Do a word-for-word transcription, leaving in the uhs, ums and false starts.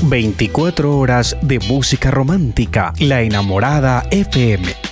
veinticuatro horas de música romántica. La Enamorada F M.